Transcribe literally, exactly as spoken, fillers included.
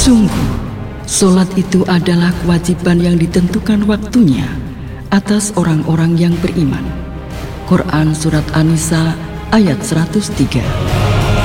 Sungguh, solat itu adalah kewajiban yang ditentukan waktunya atas orang-orang yang beriman. Quran Surat An-Nisa ayat seratus tiga.